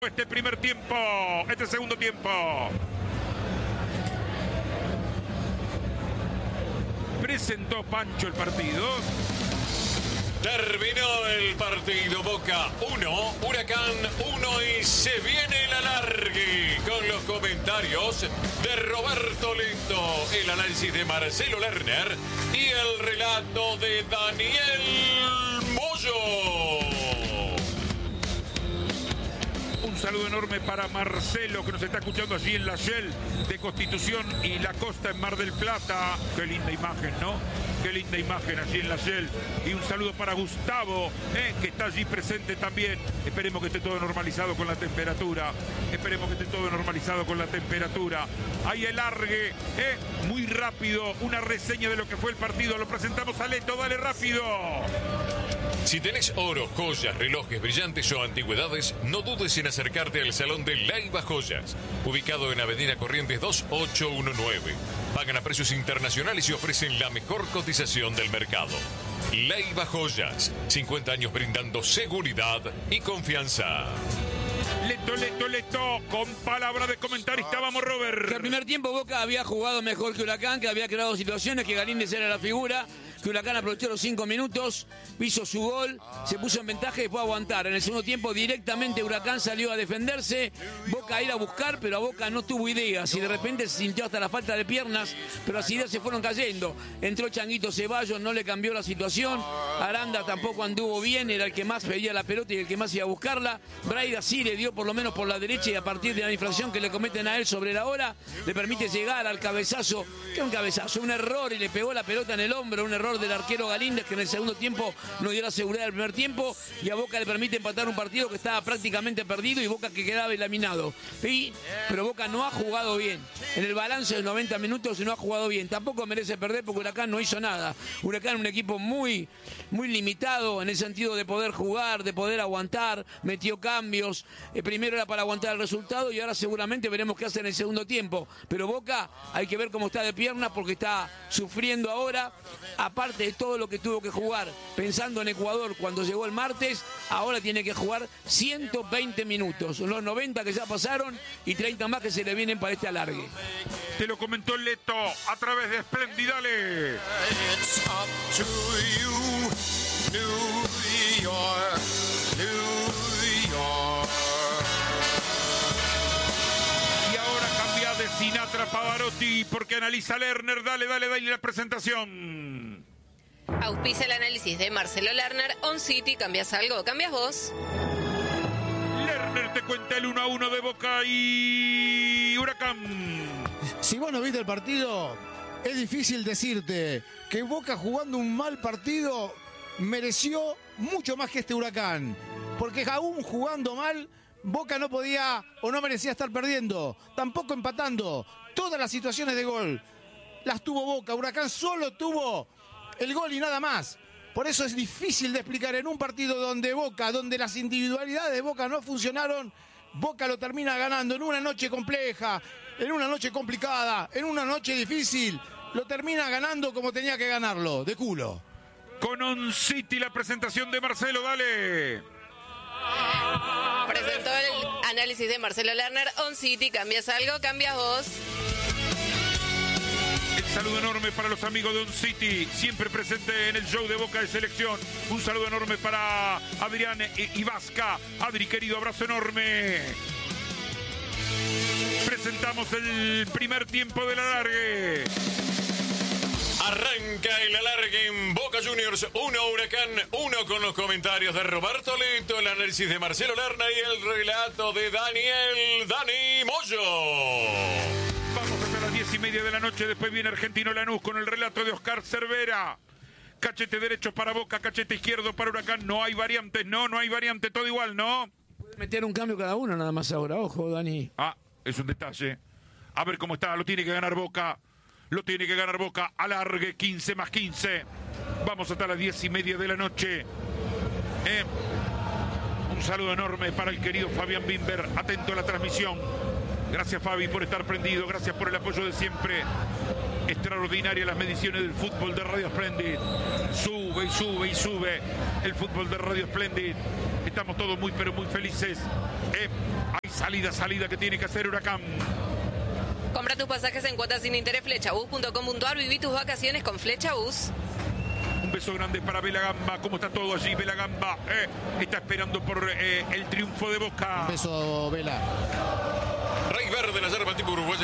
Este primer tiempo, este segundo tiempo. Presentó Pancho el partido. Terminó el partido. Boca 1, Huracán 1 y se viene el alargue con los comentarios de Roberto Lento, el análisis de Marcelo Lerner y el relato de Daniel Moyo. Un saludo enorme para Marcelo, que nos está escuchando allí en la Shell de Constitución y la Costa en Mar del Plata. Qué linda imagen, ¿no? Qué linda imagen allí en la Shell. Y un saludo para Gustavo, que está allí presente también. Esperemos que esté todo normalizado con la temperatura. Esperemos que esté todo normalizado con la temperatura. Ahí el largue, muy rápido. Una reseña de lo que fue el partido. Lo presentamos a Leto, dale rápido. Si tenés oro, joyas, relojes brillantes o antigüedades, no dudes en acercarte al Salón de Leyva Joyas, ubicado en Avenida Corrientes 2819. Pagan a precios internacionales y ofrecen la mejor cotización del mercado. Leyva Joyas, 50 años brindando seguridad y confianza. Leto, con palabra de comentarista, vamos Robert. Que al primer tiempo Boca había jugado mejor que Huracán, que había creado situaciones, que Galíndez era la figura, que Huracán aprovechó los 5 minutos, hizo su gol, se puso en ventaja y fue a aguantar. En el segundo tiempo directamente Huracán salió a defenderse, Boca a ir a buscar, pero a Boca no tuvo ideas y de repente se sintió hasta la falta de piernas, pero las ideas se fueron cayendo. Entró Changuito Ceballos, no le cambió la situación, Aranda tampoco anduvo bien, era el que más pedía la pelota y el que más iba a buscarla. Braida sí le dio por lo menos por la derecha y a partir de la infracción que le cometen a él sobre la hora, le permite llegar al cabezazo, que es un cabezazo, un error y le pegó la pelota en el hombro, un error del arquero Galíndez que en el segundo tiempo no dio la seguridad del primer tiempo y a Boca le permite empatar un partido que estaba prácticamente perdido y Boca que quedaba eliminado. Pero Boca no ha jugado bien. En el balance de 90 minutos no ha jugado bien. Tampoco merece perder porque Huracán no hizo nada. Huracán un equipo muy limitado en el sentido de poder jugar, de poder aguantar, metió cambios. Primero era para aguantar el resultado y ahora seguramente veremos qué hace en el segundo tiempo. Pero Boca hay que ver cómo está de piernas porque está sufriendo ahora. Aparte de todo lo que tuvo que jugar pensando en Ecuador cuando llegó el martes, ahora tiene que jugar 120 minutos. Los 90 que ya pasaron y 30 más que se le vienen para este alargue. Te lo comentó Leto a través de Splendid, dale. It's up to you, New York, New York. Y ahora cambia de Sinatra Pavarotti porque analiza Lerner. Dale la presentación. Auspicia el análisis de Marcelo Lerner. On City, ¿cambias algo? ¿Cambias vos? Lerner te cuenta el 1-1 de Boca y Huracán. Si vos no viste el partido, es difícil decirte que Boca jugando un mal partido mereció mucho más que este Huracán. Porque aún jugando mal, Boca no podía o no merecía estar perdiendo, tampoco empatando. Todas las situaciones de gol las tuvo Boca. Huracán solo tuvo el gol y nada más. Por eso es difícil de explicar en un partido donde las individualidades de Boca no funcionaron, Boca lo termina ganando en una noche compleja, en una noche complicada, en una noche difícil. Lo termina ganando como tenía que ganarlo, de culo. Con On City la presentación de Marcelo, dale. Presentó el análisis de Marcelo Lerner. On City, ¿cambias algo? ¿Cambias vos? El saludo enorme para los amigos de On City, siempre presente en el show de Boca de Selección. Un saludo enorme para Adrián Ibasca. Adri, querido, abrazo enorme. Presentamos el primer tiempo del alargue. Arranca el alargue en Boca Juniors 1, Huracán 1 con los comentarios de Roberto Lento, el análisis de Marcelo Lerner y el relato de Dani Moyo. Vamos hasta las 10:30 de la noche, después viene Argentino Lanús con el relato de Oscar Cervera. Cachete derecho para Boca, cachete izquierdo para Huracán. No hay variantes, no hay variante, todo igual, ¿no? Puede meter un cambio cada uno nada más ahora, ojo Dani. Ah, es un detalle. A ver cómo está, lo tiene que ganar Boca. Lo tiene que ganar Boca, alargue 15 más 15. Vamos hasta las 10:30 de la noche. Un saludo enorme para el querido Fabián Bimber, atento a la transmisión. Gracias Fabi por estar prendido, gracias por el apoyo de siempre. Extraordinaria las mediciones del fútbol de Radio Splendid. Sube y sube y sube el fútbol de Radio Splendid. Estamos todos muy pero muy felices. salida que tiene que hacer Huracán. Compra tus pasajes en cuotas sin interés flechabus.com.ar. Viví tus vacaciones con Flechabus. Un beso grande para Vela Gamba. ¿Cómo está todo allí? Vela Gamba está esperando por el triunfo de Boca. Un beso, Vela. Rey Verde, la yerba tipo uruguaya